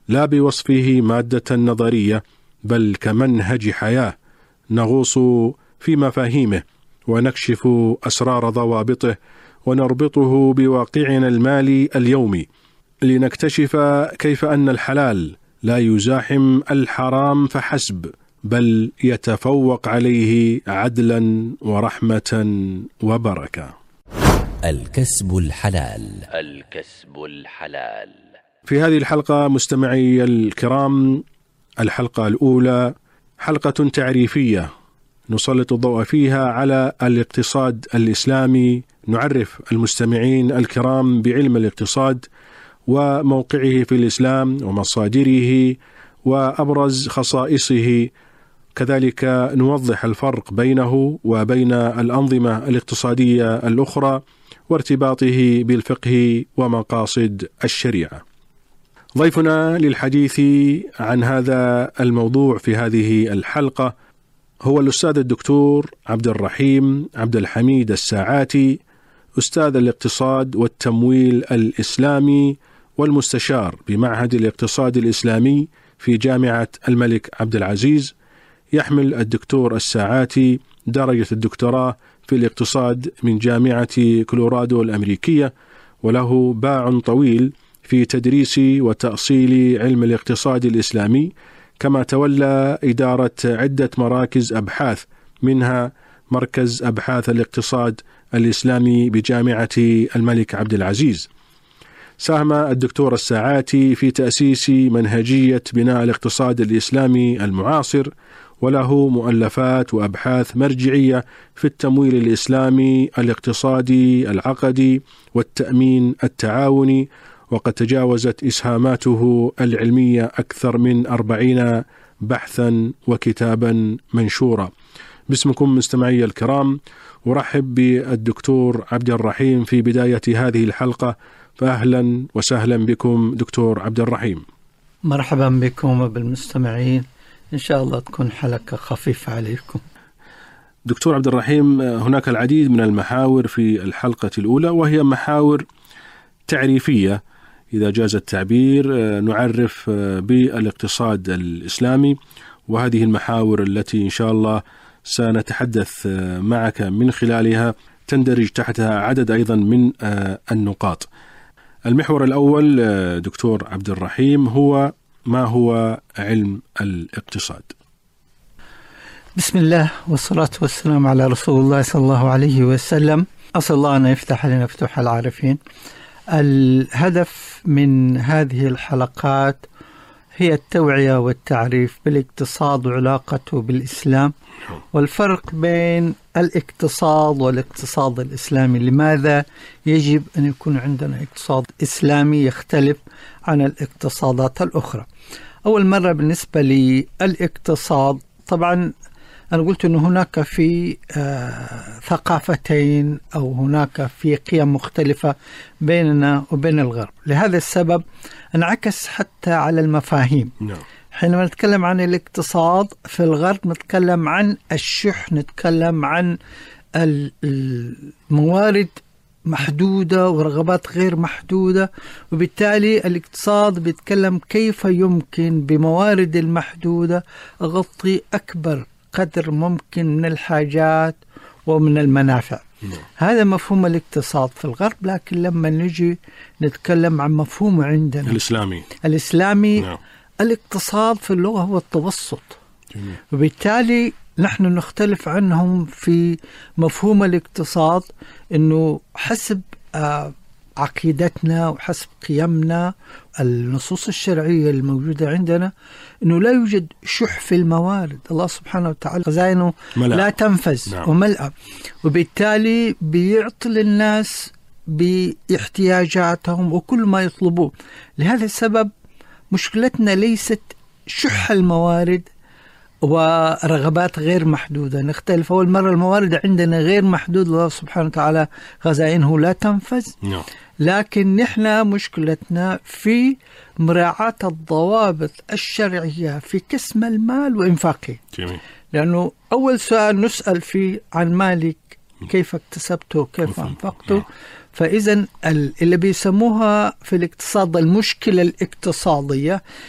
لا بوصفه مادة نظرية بل كمنهج حياة نغوص في مفاهيمه ونكشف أسرار ضوابطه ونربطه بواقعنا المالي اليومي لنكتشف كيف أن الحلال لا يزاحم الحرام فحسب بل يتفوق عليه عدلا ورحمة وبركة. الكسب الحلال. الكسب الحلال. في هذه الحلقة مستمعي الكرام، الحلقة الأولى حلقة تعريفية نسلط الضوء فيها على الاقتصاد الإسلامي، نعرف المستمعين الكرام بعلم الاقتصاد وموقعه في الإسلام ومصادره وأبرز خصائصه، كذلك نوضح الفرق بينه وبين الأنظمة الاقتصادية الأخرى وارتباطه بالفقه ومقاصد الشريعة. ضيفنا للحديث عن هذا الموضوع في هذه الحلقة هو الأستاذ الدكتور عبد الرحيم عبد الحميد الساعاتي، أستاذ الاقتصاد والتمويل الإسلامي والمستشار بمعهد الاقتصاد الإسلامي في جامعة الملك عبد العزيز. يحمل الدكتور الساعاتي درجة الدكتوراه في الاقتصاد من جامعة كولورادو الأمريكية، وله باع طويل في تدريس وتأصيل علم الاقتصاد الإسلامي، كما تولى إدارة عدة مراكز أبحاث، منها مركز أبحاث الاقتصاد الإسلامي بجامعة الملك عبد العزيز. ساهم الدكتور الساعاتي في تأسيس منهجية بناء الاقتصاد الإسلامي المعاصر، وله مؤلفات وأبحاث مرجعية في التمويل الإسلامي الاقتصادي العقدي والتأمين التعاوني، وقد تجاوزت إسهاماته العلمية أكثر من 40 بحثا وكتابا منشورا. باسمكم مستمعي الكرام أرحب بالدكتور عبد الرحيم في بداية هذه الحلقة، فأهلا وسهلا بكم دكتور عبد الرحيم. مرحبا بكم وبالمستمعين، إن شاء الله تكون حلقة خفيفة عليكم. دكتور عبد الرحيم، هناك العديد من المحاور في الحلقة الأولى، وهي محاور تعريفية إذا جاز التعبير، نعرف بالاقتصاد الإسلامي، وهذه المحاور التي إن شاء الله سنتحدث معك من خلالها تندرج تحتها عدد أيضا من النقاط. المحور الأول دكتور عبد الرحيم هو ما هو علم الاقتصاد؟ بسم الله والصلاة والسلام على رسول الله صلى الله عليه وسلم. أسأل الله أن يفتح لنا فتوح العارفين. الهدف من هذه الحلقات هي التوعية والتعريف بالاقتصاد وعلاقته بالإسلام، والفرق بين الاقتصاد والاقتصاد الإسلامي. لماذا يجب أن يكون عندنا اقتصاد إسلامي يختلف عن الاقتصادات الأخرى؟ أول مرة بالنسبة للاقتصاد، طبعا أنا قلت أن هناك في ثقافتين أو هناك في قيم مختلفة بيننا وبين الغرب. لهذا السبب انعكس حتى على المفاهيم. حينما نتكلم عن الاقتصاد في الغرب نتكلم عن الشح، نتكلم عن الموارد محدودة ورغبات غير محدودة، وبالتالي الاقتصاد بيتكلم كيف يمكن بموارد المحدودة أغطي أكبر قدر ممكن من الحاجات ومن المنافع. هذا مفهوم الاقتصاد في الغرب. لكن لما نجي نتكلم عن مفهوم عندنا الإسلامي الاقتصاد في اللغة هو التوسط. وبالتالي نحن نختلف عنهم في مفهوم الاقتصاد، أنه حسب عقيدتنا وحسب قيمنا النصوص الشرعية الموجودة عندنا أنه لا يوجد شح في الموارد. الله سبحانه وتعالى خزائنه لا تنفذ وملأ، وبالتالي بيعطي للناس باحتياجاتهم وكل ما يطلبوه. لهذا السبب مشكلتنا ليست شح الموارد ورغبات غير محدودة. نختلف. أول مرة الموارد عندنا غير محدود، الله سبحانه وتعالى خزائنه لا تنفذ. لكن نحن مشكلتنا في مراعاة الضوابط الشرعية في قسم المال وإنفاقه. لأنه أول سؤال نسأل فيه عن مالك كيف اكتسبته كيف أنفقته. فإذا اللي بيسموها في الاقتصاد المشكلة الاقتصادية